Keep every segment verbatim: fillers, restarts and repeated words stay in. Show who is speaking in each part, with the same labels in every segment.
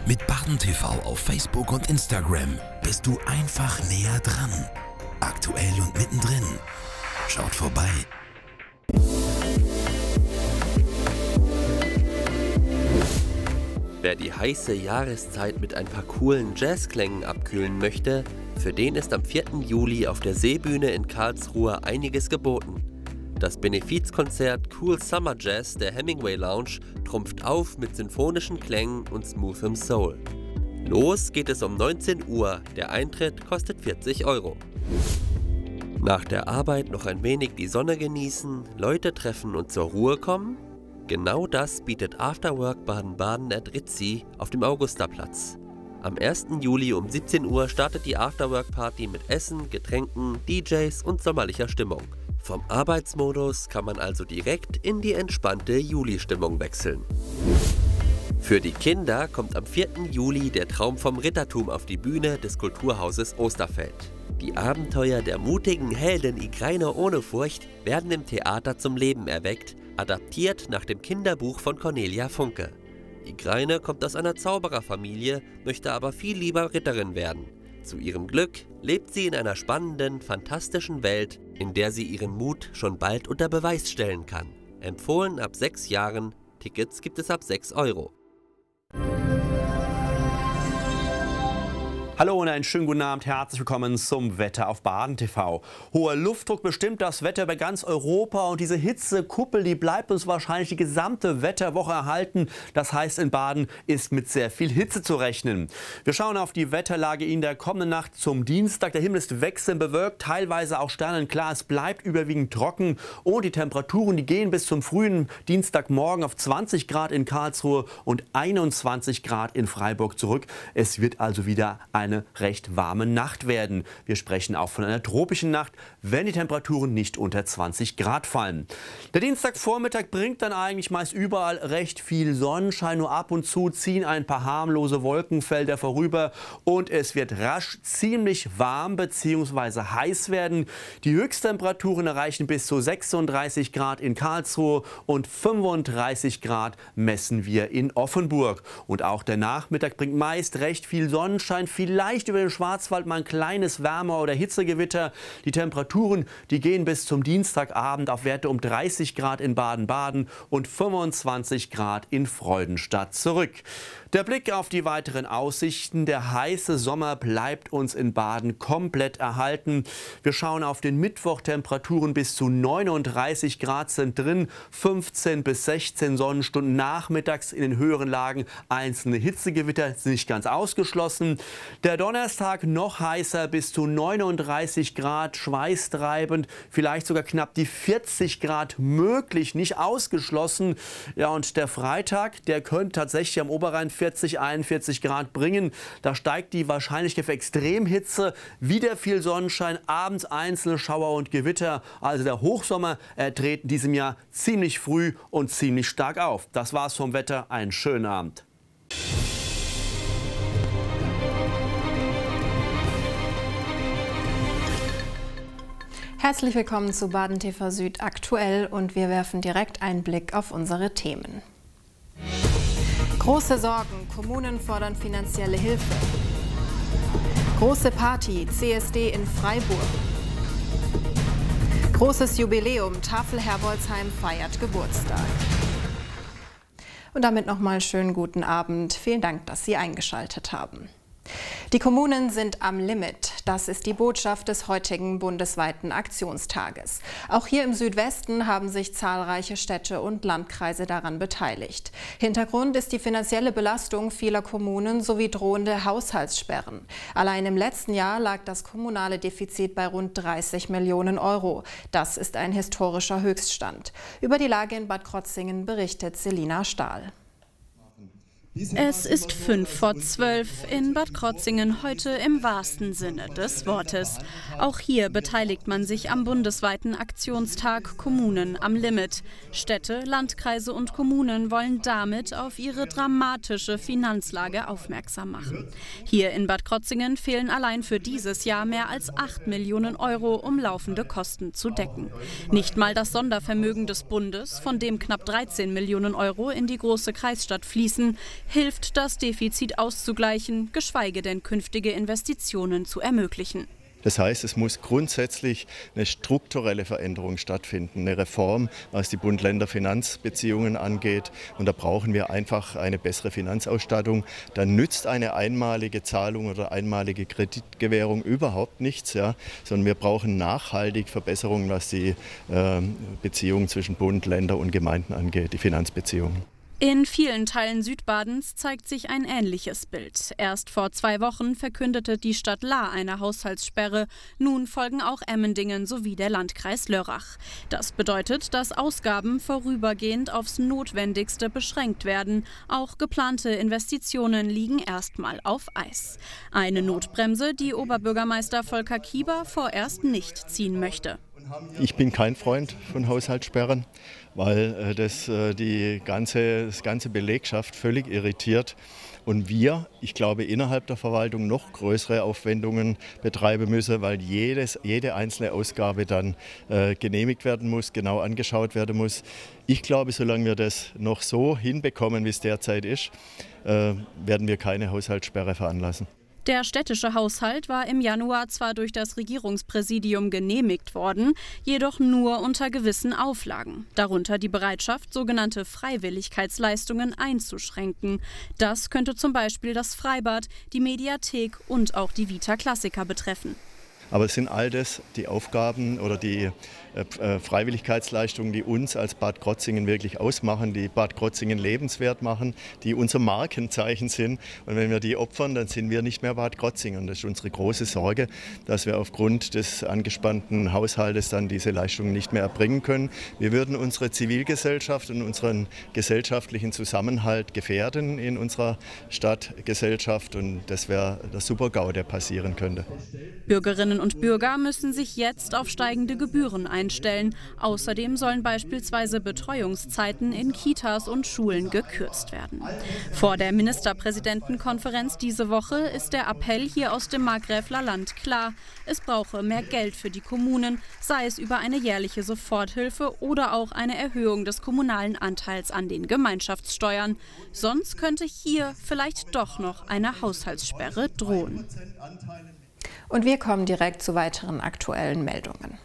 Speaker 1: Mit Baden T V auf Facebook und Instagram bist du einfach näher dran. Aktuell und mittendrin. Schaut vorbei.
Speaker 2: Wer die heiße Jahreszeit mit ein paar coolen Jazzklängen abkühlen möchte, für den ist am vierten Juli auf der Seebühne in Karlsruhe einiges geboten. Das Benefizkonzert Cool Summer Jazz der Hemingway Lounge trumpft auf mit sinfonischen Klängen und smoothem Soul. Los geht es um neunzehn Uhr, der Eintritt kostet vierzig Euro. Nach der Arbeit noch ein wenig die Sonne genießen, Leute treffen und zur Ruhe kommen? Genau das bietet Afterwork Baden-Baden at Ritzi auf dem Augusterplatz. Am ersten Juli um siebzehn Uhr startet die Afterwork-Party mit Essen, Getränken, D Js und sommerlicher Stimmung. Vom Arbeitsmodus kann man also direkt in die entspannte Juli-Stimmung wechseln. Für die Kinder kommt am vierten Juli der Traum vom Rittertum auf die Bühne des Kulturhauses Osterfeld. Die Abenteuer der mutigen Heldin Igraine ohne Furcht werden im Theater zum Leben erweckt, adaptiert nach dem Kinderbuch von Cornelia Funke. Igraine kommt aus einer Zaubererfamilie, möchte aber viel lieber Ritterin werden. Zu ihrem Glück lebt sie in einer spannenden, fantastischen Welt, in der sie ihren Mut schon bald unter Beweis stellen kann. Empfohlen ab sechs Jahren, Tickets gibt es ab sechs Euro.
Speaker 3: Hallo und einen schönen guten Abend, herzlich willkommen zum Wetter auf Baden T V. Hoher Luftdruck bestimmt das Wetter über ganz Europa und diese Hitzekuppel, die bleibt uns wahrscheinlich die gesamte Wetterwoche erhalten. Das heißt, in Baden ist mit sehr viel Hitze zu rechnen. Wir schauen auf die Wetterlage in der kommenden Nacht zum Dienstag. Der Himmel ist wechselnd bewölkt, teilweise auch sternenklar. Es bleibt überwiegend trocken und die Temperaturen, die gehen bis zum frühen Dienstagmorgen auf zwanzig Grad in Karlsruhe und einundzwanzig Grad in Freiburg zurück. Es wird also wieder ein eine recht warme Nacht werden. Wir sprechen auch von einer tropischen Nacht, wenn die Temperaturen nicht unter zwanzig Grad fallen. Der Dienstagvormittag bringt dann eigentlich meist überall recht viel Sonnenschein. Nur ab und zu ziehen ein paar harmlose Wolkenfelder vorüber und es wird rasch ziemlich warm bzw. heiß werden. Die Höchsttemperaturen erreichen bis zu sechsunddreißig Grad in Karlsruhe und fünfunddreißig Grad messen wir in Offenburg. Und auch der Nachmittag bringt meist recht viel Sonnenschein, viel Vielleicht über den Schwarzwald mal ein kleines Wärme- oder Hitzegewitter. Die Temperaturen, die gehen bis zum Dienstagabend auf Werte um dreißig Grad in Baden-Baden und fünfundzwanzig Grad in Freudenstadt zurück. Der Blick auf die weiteren Aussichten. Der heiße Sommer bleibt uns in Baden komplett erhalten. Wir schauen auf den Mittwoch. Temperaturen bis zu neununddreißig Grad sind drin. fünfzehn bis sechzehn Sonnenstunden nachmittags in den höheren Lagen. Einzelne Hitzegewitter sind nicht ganz ausgeschlossen. Der Donnerstag noch heißer, bis zu neununddreißig Grad, schweißtreibend. Vielleicht sogar knapp die vierzig Grad möglich, nicht ausgeschlossen. Ja, und der Freitag, der könnte tatsächlich am Oberrhein vierzig, einundvierzig Grad bringen. Da steigt die Wahrscheinlichkeit für Extremhitze, wieder viel Sonnenschein, abends einzelne Schauer und Gewitter. Also der Hochsommer er tritt in diesem Jahr ziemlich früh und ziemlich stark auf. Das war's vom Wetter. Einen schönen Abend.
Speaker 4: Herzlich willkommen zu Baden T V Süd aktuell und wir werfen direkt einen Blick auf unsere Themen. Große Sorgen, Kommunen fordern finanzielle Hilfe. Große Party, C S D in Freiburg. Großes Jubiläum, Tafel Herbolzheim feiert Geburtstag. Und damit nochmal schönen guten Abend. Vielen Dank, dass Sie eingeschaltet haben. Die Kommunen sind am Limit. Das ist die Botschaft des heutigen bundesweiten Aktionstages. Auch hier im Südwesten haben sich zahlreiche Städte und Landkreise daran beteiligt. Hintergrund ist die finanzielle Belastung vieler Kommunen sowie drohende Haushaltssperren. Allein im letzten Jahr lag das kommunale Defizit bei rund dreißig Millionen Euro. Das ist ein historischer Höchststand. Über die Lage in Bad Krotzingen berichtet Selina Stahl.
Speaker 5: Es ist fünf vor zwölf in Bad Krotzingen, heute im wahrsten Sinne des Wortes. Auch hier beteiligt man sich am bundesweiten Aktionstag Kommunen am Limit. Städte, Landkreise und Kommunen wollen damit auf ihre dramatische Finanzlage aufmerksam machen. Hier in Bad Krotzingen fehlen allein für dieses Jahr mehr als acht Millionen Euro, um laufende Kosten zu decken. Nicht mal das Sondervermögen des Bundes, von dem knapp dreizehn Millionen Euro in die große Kreisstadt fließen, hilft, das Defizit auszugleichen, geschweige denn künftige Investitionen zu ermöglichen.
Speaker 6: Das heißt, es muss grundsätzlich eine strukturelle Veränderung stattfinden, eine Reform, was die Bund-Länder-Finanzbeziehungen angeht. Und da brauchen wir einfach eine bessere Finanzausstattung. Da nützt eine einmalige Zahlung oder einmalige Kreditgewährung überhaupt nichts, ja, sondern wir brauchen nachhaltig Verbesserungen, was die äh, Beziehungen zwischen Bund, Länder und Gemeinden angeht, die Finanzbeziehungen.
Speaker 5: In vielen Teilen Südbadens zeigt sich ein ähnliches Bild. Erst vor zwei Wochen verkündete die Stadt Lahr eine Haushaltssperre. Nun folgen auch Emmendingen sowie der Landkreis Lörrach. Das bedeutet, dass Ausgaben vorübergehend aufs Notwendigste beschränkt werden. Auch geplante Investitionen liegen erstmal auf Eis. Eine Notbremse, die Oberbürgermeister Volker Kieber vorerst nicht ziehen möchte.
Speaker 6: Ich bin kein Freund von Haushaltssperren, weil das die ganze, das ganze Belegschaft völlig irritiert und wir, ich glaube, innerhalb der Verwaltung noch größere Aufwendungen betreiben müssen, weil jedes, jede einzelne Ausgabe dann äh, genehmigt werden muss, genau angeschaut werden muss. Ich glaube, solange wir das noch so hinbekommen, wie es derzeit ist, äh, werden wir keine Haushaltssperre veranlassen.
Speaker 5: Der städtische Haushalt war im Januar zwar durch das Regierungspräsidium genehmigt worden, jedoch nur unter gewissen Auflagen, darunter die Bereitschaft, sogenannte Freiwilligkeitsleistungen einzuschränken. Das könnte zum Beispiel das Freibad, die Mediathek und auch die Vita Classica betreffen.
Speaker 6: Aber es sind all das die Aufgaben oder die äh, Freiwilligkeitsleistungen, die uns als Bad Krotzingen wirklich ausmachen, die Bad Krotzingen lebenswert machen, die unser Markenzeichen sind. Und wenn wir die opfern, dann sind wir nicht mehr Bad Krotzingen. Das ist unsere große Sorge, dass wir aufgrund des angespannten Haushaltes dann diese Leistungen nicht mehr erbringen können. Wir würden unsere Zivilgesellschaft und unseren gesellschaftlichen Zusammenhalt gefährden in unserer Stadtgesellschaft. Und das wäre der Super-GAU, der passieren könnte.
Speaker 5: Bürgerinnen und Bürger müssen sich jetzt auf steigende Gebühren einstellen. Außerdem sollen beispielsweise Betreuungszeiten in Kitas und Schulen gekürzt werden. Vor der Ministerpräsidentenkonferenz diese Woche ist der Appell hier aus dem Markgräfler Land klar. Es brauche mehr Geld für die Kommunen, sei es über eine jährliche Soforthilfe oder auch eine Erhöhung des kommunalen Anteils an den Gemeinschaftssteuern. Sonst könnte hier vielleicht doch noch eine Haushaltssperre drohen.
Speaker 4: Und wir kommen direkt zu weiteren aktuellen Meldungen.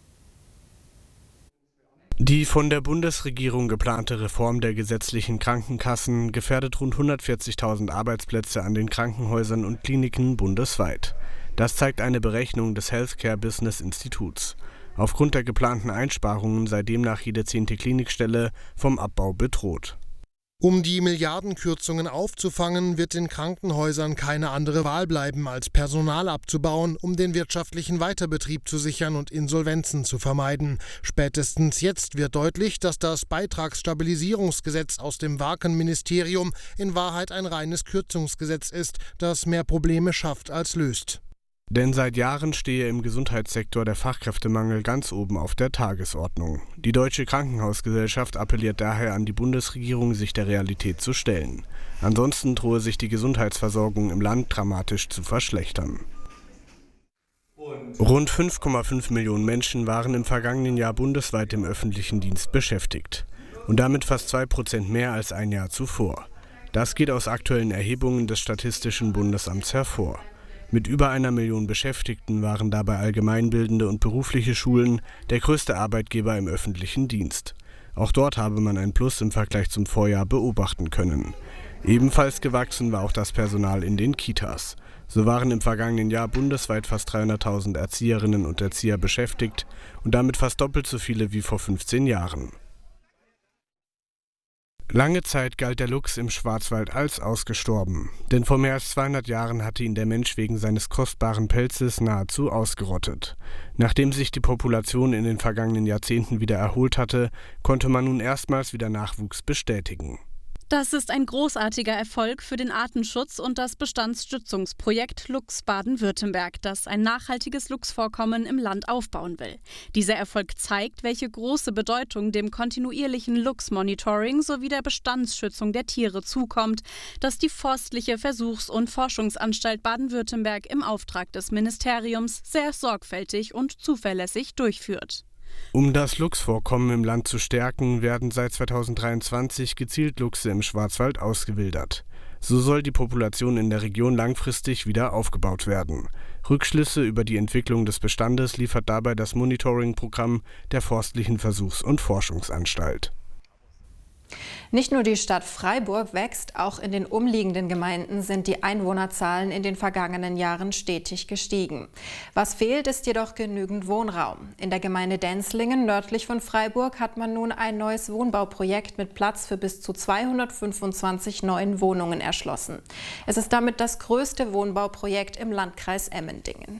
Speaker 7: Die von der Bundesregierung geplante Reform der gesetzlichen Krankenkassen gefährdet rund hundertvierzigtausend Arbeitsplätze an den Krankenhäusern und Kliniken bundesweit. Das zeigt eine Berechnung des Healthcare Business Instituts. Aufgrund der geplanten Einsparungen sei demnach jede zehnte Klinikstelle vom Abbau bedroht.
Speaker 8: Um die Milliardenkürzungen aufzufangen, wird den Krankenhäusern keine andere Wahl bleiben, als Personal abzubauen, um den wirtschaftlichen Weiterbetrieb zu sichern und Insolvenzen zu vermeiden. Spätestens jetzt wird deutlich, dass das Beitragsstabilisierungsgesetz aus dem Waken-Ministerium in Wahrheit ein reines Kürzungsgesetz ist, das mehr Probleme schafft als löst.
Speaker 7: Denn seit Jahren stehe im Gesundheitssektor der Fachkräftemangel ganz oben auf der Tagesordnung. Die Deutsche Krankenhausgesellschaft appelliert daher an die Bundesregierung, sich der Realität zu stellen. Ansonsten drohe sich die Gesundheitsversorgung im Land dramatisch zu verschlechtern. Rund fünf Komma fünf Millionen Menschen waren im vergangenen Jahr bundesweit im öffentlichen Dienst beschäftigt. Und damit fast zwei Prozent mehr als ein Jahr zuvor. Das geht aus aktuellen Erhebungen des Statistischen Bundesamts hervor. Mit über einer Million Beschäftigten waren dabei allgemeinbildende und berufliche Schulen der größte Arbeitgeber im öffentlichen Dienst. Auch dort habe man ein Plus im Vergleich zum Vorjahr beobachten können. Ebenfalls gewachsen war auch das Personal in den Kitas. So waren im vergangenen Jahr bundesweit fast dreihunderttausend Erzieherinnen und Erzieher beschäftigt und damit fast doppelt so viele wie vor fünfzehn Jahren. Lange Zeit galt der Luchs im Schwarzwald als ausgestorben, denn vor mehr als zweihundert Jahren hatte ihn der Mensch wegen seines kostbaren Pelzes nahezu ausgerottet. Nachdem sich die Population in den vergangenen Jahrzehnten wieder erholt hatte, konnte man nun erstmals wieder Nachwuchs bestätigen.
Speaker 5: Das ist ein großartiger Erfolg für den Artenschutz und das Bestandsstützungsprojekt Luchs Baden-Württemberg, das ein nachhaltiges Luchsvorkommen im Land aufbauen will. Dieser Erfolg zeigt, welche große Bedeutung dem kontinuierlichen Luchsmonitoring sowie der Bestandsschützung der Tiere zukommt, das die Forstliche Versuchs- und Forschungsanstalt Baden-Württemberg im Auftrag des Ministeriums sehr sorgfältig und zuverlässig durchführt.
Speaker 7: Um das Luchsvorkommen im Land zu stärken, werden seit zweitausenddreiundzwanzig gezielt Luchse im Schwarzwald ausgewildert. So soll die Population in der Region langfristig wieder aufgebaut werden. Rückschlüsse über die Entwicklung des Bestandes liefert dabei das Monitoring-Programm der Forstlichen Versuchs- und Forschungsanstalt.
Speaker 4: Nicht nur die Stadt Freiburg wächst, auch in den umliegenden Gemeinden sind die Einwohnerzahlen in den vergangenen Jahren stetig gestiegen. Was fehlt, ist jedoch genügend Wohnraum. In der Gemeinde Denzlingen nördlich von Freiburg hat man nun ein neues Wohnbauprojekt mit Platz für bis zu zweihundertfünfundzwanzig neuen Wohnungen erschlossen. Es ist damit das größte Wohnbauprojekt im Landkreis Emmendingen.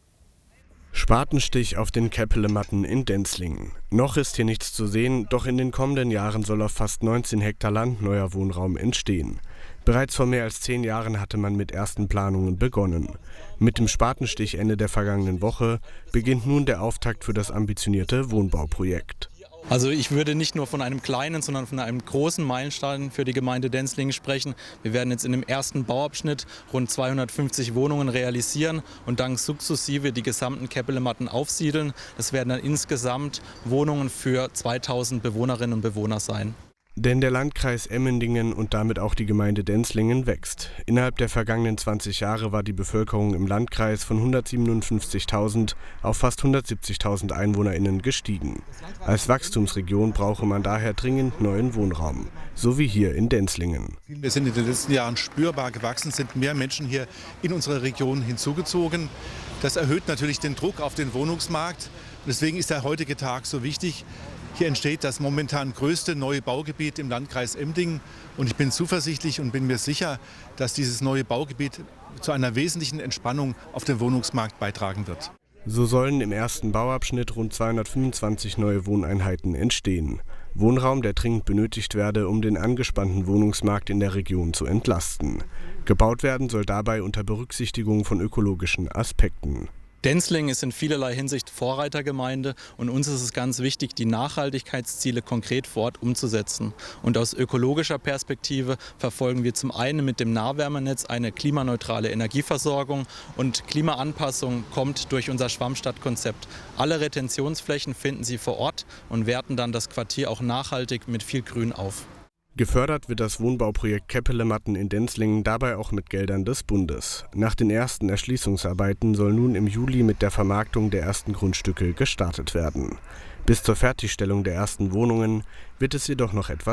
Speaker 7: Spatenstich auf den Käppelematten in Denzlingen. Noch ist hier nichts zu sehen, doch in den kommenden Jahren soll auf fast neunzehn Hektar Land neuer Wohnraum entstehen. Bereits vor mehr als zehn Jahren hatte man mit ersten Planungen begonnen. Mit dem Spatenstich Ende der vergangenen Woche beginnt nun der Auftakt für das ambitionierte Wohnbauprojekt.
Speaker 9: Also ich würde nicht nur von einem kleinen, sondern von einem großen Meilenstein für die Gemeinde Denzlingen sprechen. Wir werden jetzt in dem ersten Bauabschnitt rund zweihundertfünfzig Wohnungen realisieren und dann sukzessive die gesamten Käppelematten aufsiedeln. Das werden dann insgesamt Wohnungen für zweitausend Bewohnerinnen und Bewohner sein.
Speaker 7: Denn der Landkreis Emmendingen und damit auch die Gemeinde Denzlingen wächst. Innerhalb der vergangenen zwanzig Jahre war die Bevölkerung im Landkreis von hundertsiebenundfünfzigtausend auf fast hundertsiebzigtausend EinwohnerInnen gestiegen. Als Wachstumsregion brauche man daher dringend neuen Wohnraum, so wie hier in Denzlingen.
Speaker 10: Wir sind in den letzten Jahren spürbar gewachsen, sind mehr Menschen hier in unserer Region hinzugezogen. Das erhöht natürlich den Druck auf den Wohnungsmarkt. Deswegen ist der heutige Tag so wichtig. Hier entsteht das momentan größte neue Baugebiet im Landkreis Emmendingen. Und ich bin zuversichtlich und bin mir sicher, dass dieses neue Baugebiet zu einer wesentlichen Entspannung auf dem Wohnungsmarkt beitragen wird.
Speaker 7: So sollen im ersten Bauabschnitt rund zweihundertfünfundzwanzig neue Wohneinheiten entstehen. Wohnraum, der dringend benötigt werde, um den angespannten Wohnungsmarkt in der Region zu entlasten. Gebaut werden soll dabei unter Berücksichtigung von ökologischen Aspekten.
Speaker 9: Denzlingen ist in vielerlei Hinsicht Vorreitergemeinde und uns ist es ganz wichtig, die Nachhaltigkeitsziele konkret vor Ort umzusetzen. Und aus ökologischer Perspektive verfolgen wir zum einen mit dem Nahwärmenetz eine klimaneutrale Energieversorgung und Klimaanpassung kommt durch unser Schwammstadtkonzept. Alle Retentionsflächen finden Sie vor Ort und werten dann das Quartier auch nachhaltig mit viel Grün auf.
Speaker 7: Gefördert wird das Wohnbauprojekt Käppelematten in Denzlingen dabei auch mit Geldern des Bundes. Nach den ersten Erschließungsarbeiten soll nun im Juli mit der Vermarktung der ersten Grundstücke gestartet werden. Bis zur Fertigstellung der ersten Wohnungen wird es jedoch noch etwas